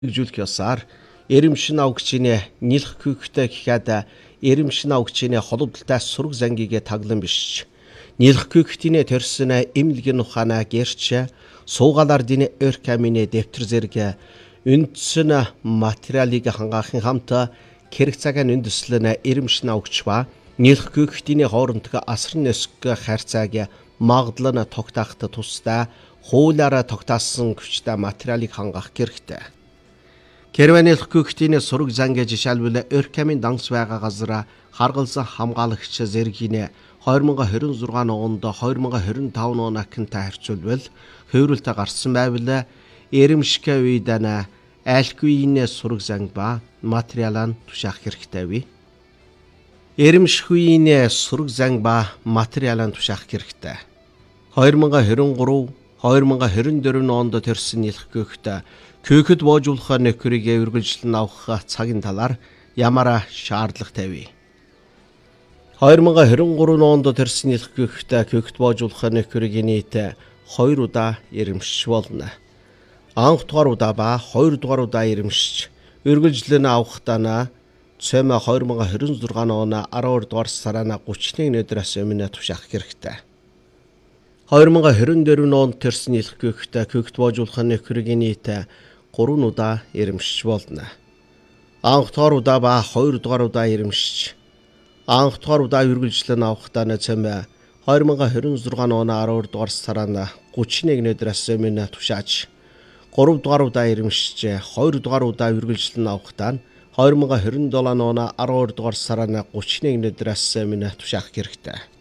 Хэрэгжүүлэх ёсоор эрэмшин авгчийн нийлх хүүхтэй гэхэд эрэмшин авгчийн холболтой сураг зангийг таглан биш. Нийлх хүүхдийн төрсөн эмнэлгийн ухаана гэрч суугалаар дин өркамины дэвтэр зэрэг үндсэн материалыг хангаахын хамт хэрэг цагаан үндэслэн эрэмшин авгч ба нийлх хүүхдийн хоорондох асар нисэх харьцааг магадлал нь тогтооход тусдаа хуулиараа тогтоосон хүчтэй материалыг хангаах хэрэгтэй. Керванилх хүүхдийн сураг занг жишээлбэл өркамын данс байгаа газар харгалзан хамгаалагч зэргийн 2026 онд 2025 онакинтай харьцуулбал хувирлтаа гарсан байвал эрэмшгэ үйдэн айлхгүйн сураг занг ба материалаа тушаах хэрэгтэй вэ? Эрэмшхүйн сураг занг ба материалаа тушаах хэрэгтэй. 2023 2024 онд төрсэн нийлх хүүхэд боожуулах нөхрийг үргэлжлэн авах цагийн талаар ямар шаардлагатай вэ? 2023 онд төрсэн нийлх хүүхэд боожуулах нөхрийг нийт 2 удаа эрэмшиж болно. Анх дугаар удаа ба 2 дугаар удаа эрэмшиж үргэлжлэн авахдаа цэм 2026 оны 12 дугаар сарын 31 өдрөөс өмнө тушаах хэрэгтэй. 2024 онд төрсэн нийлх хүүхэд боожуулах нөхрийг нийт 3 удаа эрэмшиж болно. Анх дугаар удаа ба 2 дугаар удаа эрэмшиж анх дугаар удаа үргэлжлэн авахдаа цэм 2026 оны 12 дугаар сарын 31 өдрөөс өмнө тушааж 3 дугаар удаа эрэмшиж 2 дугаар удаа үргэлжлэн авахдаа 2027 оны 12 дугаар сарын 31 өдрөөс өмнө тушаах хэрэгтэй.